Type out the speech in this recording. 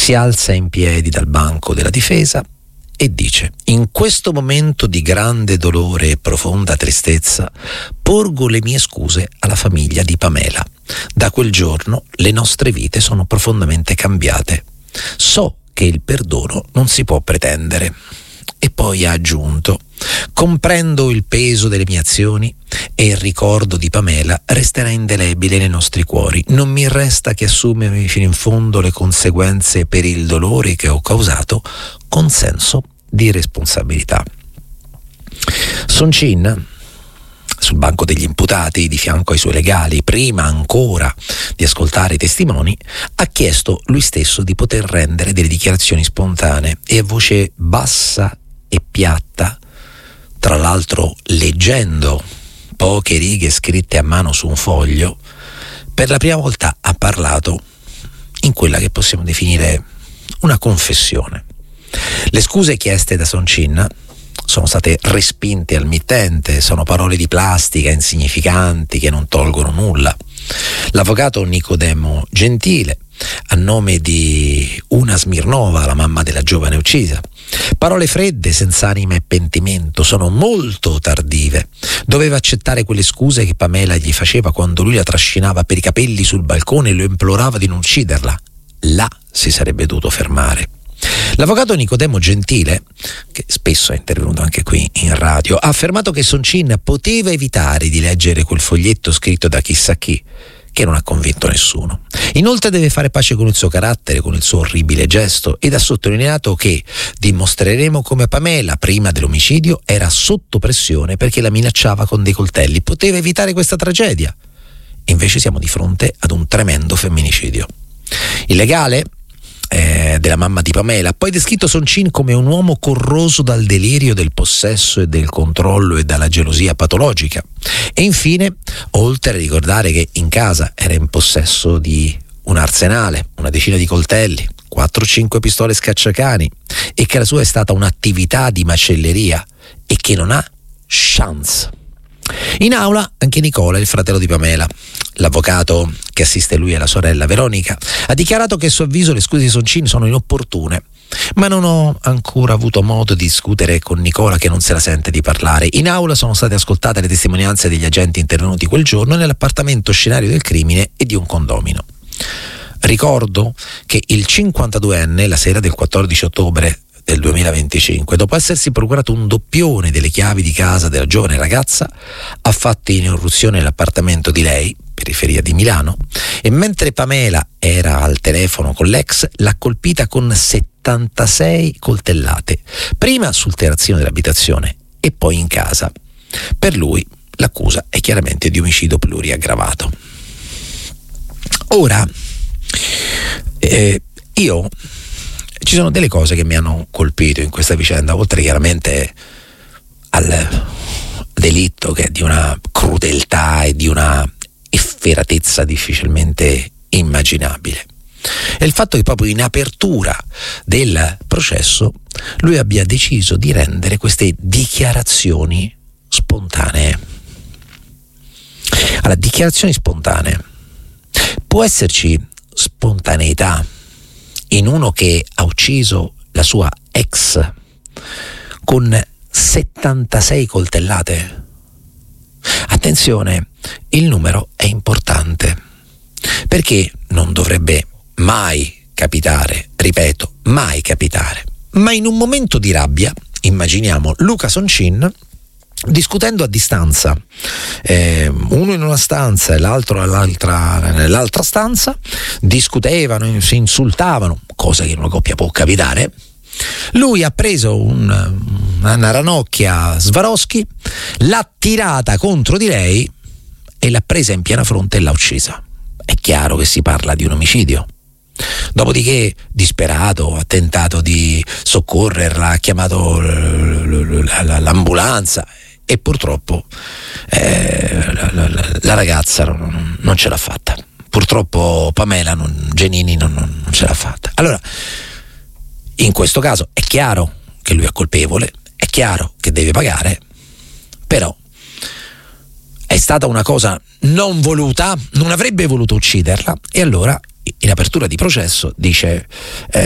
Si alza in piedi dal banco della difesa e dice: in questo momento di grande dolore e profonda tristezza porgo le mie scuse alla famiglia di Pamela. Da quel giorno le nostre vite sono profondamente cambiate. So che il perdono non si può pretendere. E poi ha aggiunto: comprendo il peso delle mie azioni e il ricordo di Pamela resterà indelebile nei nostri cuori. Non mi resta che assumermi fino in fondo le conseguenze per il dolore che ho causato con senso di responsabilità. Song Chin, sul banco degli imputati, di fianco ai suoi legali, prima ancora di ascoltare i testimoni, ha chiesto lui stesso di poter rendere delle dichiarazioni spontanee e a voce bassa e piatta, tra l'altro leggendo poche righe scritte a mano su un foglio, per la prima volta ha parlato in quella che possiamo definire una confessione. Le scuse chieste da Song Chin sono state respinte al mittente, sono parole di plastica insignificanti che non tolgono nulla. L'avvocato Nicodemo Gentile, a nome di Una Smirnova, la mamma della giovane uccisa. Parole fredde, senza anima e pentimento, sono molto tardive. Doveva accettare quelle scuse che Pamela gli faceva quando lui la trascinava per i capelli sul balcone e lo implorava di non ucciderla. Là si sarebbe dovuto fermare. L'avvocato Nicodemo Gentile, che spesso è intervenuto anche qui in radio, ha affermato che Song Chin poteva evitare di leggere quel foglietto scritto da chissà chi, che non ha convinto nessuno. Inoltre deve fare pace con il suo carattere, con il suo orribile gesto, ed ha sottolineato che dimostreremo come Pamela, prima dell'omicidio, era sotto pressione perché la minacciava con dei coltelli. Poteva evitare questa tragedia. E invece siamo di fronte ad un tremendo femminicidio. Il legale della mamma di Pamela ha poi descritto Song Chin come un uomo corroso dal delirio del possesso e del controllo e dalla gelosia patologica. E infine, oltre a ricordare che in casa era in possesso di un arsenale, una decina di coltelli, 4-5 pistole scacciacani, e che la sua è stata un'attività di macelleria e che non ha chance. In aula anche Nicola, il fratello di Pamela. L'avvocato che assiste lui e la sorella Veronica ha dichiarato che a suo avviso le scuse di Song Chin sono inopportune, ma non ho ancora avuto modo di discutere con Nicola, che non se la sente di parlare. In aula sono state ascoltate le testimonianze degli agenti intervenuti quel giorno nell'appartamento scenario del crimine e di un condomino. Ricordo che il 52enne, la sera del 14 ottobre del 2025, dopo essersi procurato un doppione delle chiavi di casa della giovane ragazza, ha fatto irruzione nell'appartamento di lei, periferia di Milano, e mentre Pamela era al telefono con l'ex, l'ha colpita con 76 coltellate, prima sul terrazzino dell'abitazione e poi in casa. Per lui l'accusa è chiaramente di omicidio pluriaggravato. Ora, ci sono delle cose che mi hanno colpito in questa vicenda, oltre chiaramente al delitto che è di una crudeltà e di una efferatezza difficilmente immaginabile. È il fatto che proprio in apertura del processo lui abbia deciso di rendere queste dichiarazioni spontanee. Alla dichiarazioni spontanee può esserci spontaneità in uno che ha ucciso la sua ex con 76 coltellate. Attenzione, il numero è importante, perché non dovrebbe mai capitare, ripeto, mai capitare, ma in un momento di rabbia, immaginiamo Luca Song Chin discutendo a distanza, uno in una stanza e l'altro nell'altra stanza, discutevano, si insultavano, cosa che in una coppia può capitare. Lui ha preso una ranocchia Swarovski, l'ha tirata contro di lei e l'ha presa in piena fronte e l'ha uccisa. È chiaro che si parla di un omicidio. Dopodiché, disperato, ha tentato di soccorrerla, ha chiamato l'ambulanza e purtroppo la ragazza non ce l'ha fatta. Purtroppo Pamela Genini non ce l'ha fatta. Allora, in questo caso è chiaro che lui è colpevole, è chiaro che deve pagare, però è stata una cosa non voluta, non avrebbe voluto ucciderla, e allora in apertura di processo dice